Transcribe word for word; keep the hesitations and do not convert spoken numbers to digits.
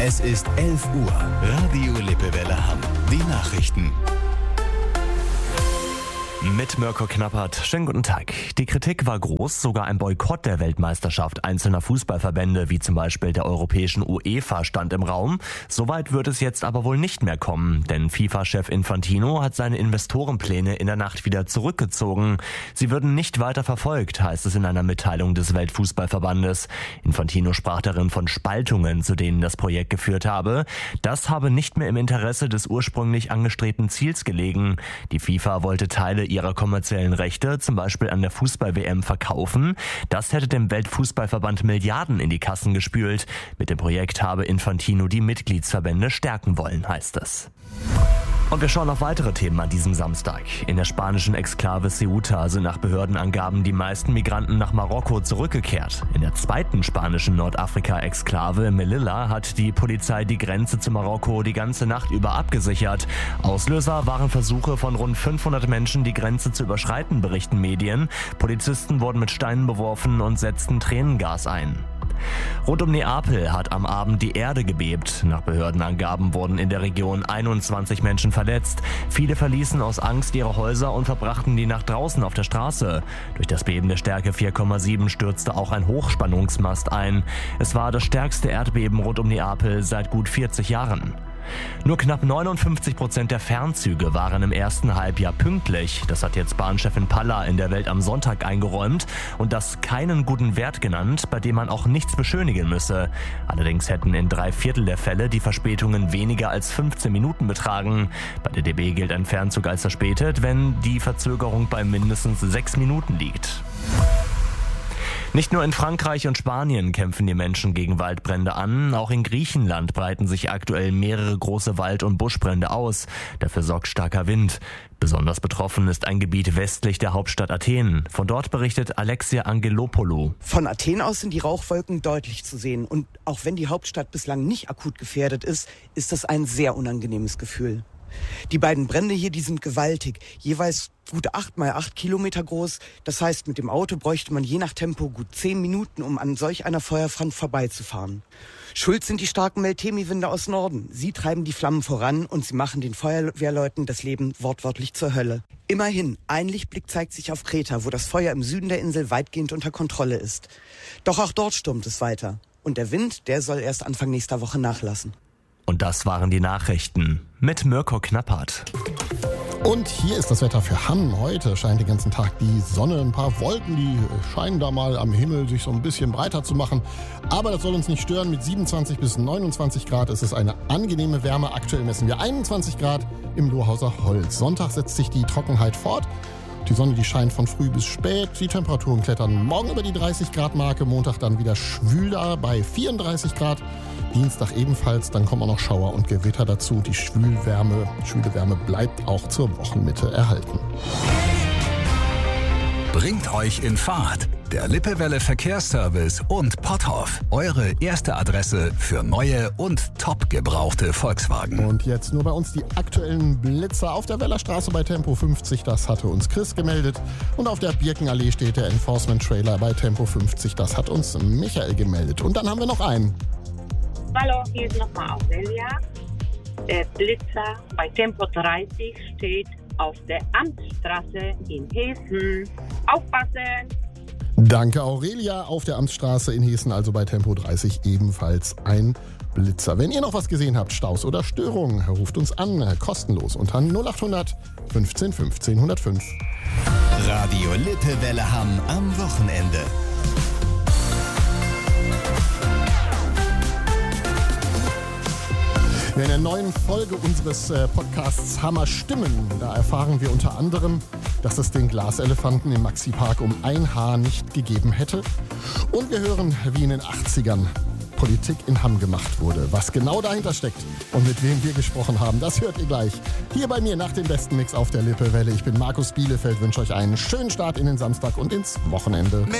Es ist elf Uhr. Radio Lippewelle Hamm. Die Nachrichten. Mit Mirko Knappert. Schönen guten Tag. Die Kritik war groß, sogar ein Boykott der Weltmeisterschaft einzelner Fußballverbände, wie zum Beispiel der europäischen UEFA, stand im Raum. Soweit wird es jetzt aber wohl nicht mehr kommen, denn FIFA-Chef Infantino hat seine Investorenpläne in der Nacht wieder zurückgezogen. Sie würden nicht weiter verfolgt, heißt es in einer Mitteilung des Weltfußballverbandes. Infantino sprach darin von Spaltungen, zu denen das Projekt geführt habe. Das habe nicht mehr im Interesse des ursprünglich angestrebten Ziels gelegen. Die FIFA wollte Teile ihrer kommerziellen Rechte, zum Beispiel an der Fußball-W M, verkaufen. Das hätte dem Weltfußballverband Milliarden in die Kassen gespült. Mit dem Projekt habe Infantino die Mitgliedsverbände stärken wollen, heißt es. Und wir schauen auf weitere Themen an diesem Samstag. In der spanischen Exklave Ceuta sind nach Behördenangaben die meisten Migranten nach Marokko zurückgekehrt. In der zweiten spanischen Nordafrika-Exklave Melilla hat die Polizei die Grenze zu Marokko die ganze Nacht über abgesichert. Auslöser waren Versuche von rund fünfhundert Menschen, die Grenze zu überschreiten, berichten Medien. Polizisten wurden mit Steinen beworfen und setzten Tränengas ein. Rund um Neapel hat am Abend die Erde gebebt. Nach Behördenangaben wurden in der Region einundzwanzig Menschen verletzt. Viele verließen aus Angst ihre Häuser und verbrachten die Nacht draußen auf der Straße. Durch das Beben der Stärke vier Komma sieben stürzte auch ein Hochspannungsmast ein. Es war das stärkste Erdbeben rund um Neapel seit gut vierzig Jahren. Nur knapp neunundfünfzig Prozent der Fernzüge waren im ersten Halbjahr pünktlich. Das hat jetzt Bahnchefin Palla in der Welt am Sonntag eingeräumt und das keinen guten Wert genannt, bei dem man auch nichts beschönigen müsse. Allerdings hätten in drei Viertel der Fälle die Verspätungen weniger als fünfzehn Minuten betragen. Bei der D B gilt ein Fernzug als verspätet, wenn die Verzögerung bei mindestens sechs Minuten liegt. Nicht nur in Frankreich und Spanien kämpfen die Menschen gegen Waldbrände an, auch in Griechenland breiten sich aktuell mehrere große Wald- und Buschbrände aus. Dafür sorgt starker Wind. Besonders betroffen ist ein Gebiet westlich der Hauptstadt Athen. Von dort berichtet Alexia Angelopoulou. Von Athen aus sind die Rauchwolken deutlich zu sehen. Und auch wenn die Hauptstadt bislang nicht akut gefährdet ist, ist das ein sehr unangenehmes Gefühl. Die beiden Brände hier, die sind gewaltig, jeweils gut acht mal acht Kilometer groß. Das heißt, mit dem Auto bräuchte man je nach Tempo gut zehn Minuten, um an solch einer Feuerfront vorbeizufahren. Schuld sind die starken Meltemi-Winde aus Norden. Sie treiben die Flammen voran und sie machen den Feuerwehrleuten das Leben wortwörtlich zur Hölle. Immerhin, ein Lichtblick zeigt sich auf Kreta, wo das Feuer im Süden der Insel weitgehend unter Kontrolle ist. Doch auch dort stürmt es weiter. Und der Wind, der soll erst Anfang nächster Woche nachlassen. Und das waren die Nachrichten mit Mirko Knappert. Und hier ist das Wetter für Hamm. Heute scheint den ganzen Tag die Sonne. Ein paar Wolken, die scheinen da mal am Himmel sich so ein bisschen breiter zu machen. Aber das soll uns nicht stören. Mit siebenundzwanzig bis neunundzwanzig Grad ist es eine angenehme Wärme. Aktuell messen wir einundzwanzig Grad im Lohauser Holz. Sonntag setzt sich die Trockenheit fort. Die Sonne, die scheint von früh bis spät. Die Temperaturen klettern morgen über die dreißig Grad Marke. Montag dann wieder schwüler bei vierunddreißig Grad. Dienstag ebenfalls, dann kommen auch noch Schauer und Gewitter dazu. Die Schwülwärme, schwüle Wärme bleibt auch zur Wochenmitte erhalten. Bringt euch in Fahrt. Der Lippewelle Verkehrsservice und Potthoff. Eure erste Adresse für neue und top gebrauchte Volkswagen. Und jetzt nur bei uns die aktuellen Blitzer auf der Wellerstraße bei Tempo fünfzig. Das hatte uns Chris gemeldet. Und auf der Birkenallee steht der Enforcement-Trailer bei Tempo fünfzig. Das hat uns Michael gemeldet. Und dann haben wir noch einen. Hallo, hier ist nochmal Aurelia. Der Blitzer bei Tempo dreißig steht auf der Amtsstraße in Hessen. Aufpassen! Danke Aurelia, auf der Amtsstraße in Hessen, also bei Tempo dreißig ebenfalls ein Blitzer. Wenn ihr noch was gesehen habt, Staus oder Störungen, ruft uns an, kostenlos unter null acht hundert fünfzehn fünfzehn hundertfünf. Radio Lippewelle Hamm am Wochenende. In einer neuen Folge unseres äh, Podcasts Hammer Stimmen, da erfahren wir unter anderem, dass es den Glaselefanten im Maxi-Park um ein Haar nicht gegeben hätte. Und wir hören, wie in den achtzigern Politik in Hamm gemacht wurde. Was genau dahinter steckt und mit wem wir gesprochen haben, das hört ihr gleich. Hier bei mir nach dem besten Mix auf der Lippewelle. Ich bin Markus Bielefeld, wünsche euch einen schönen Start in den Samstag und ins Wochenende. Mit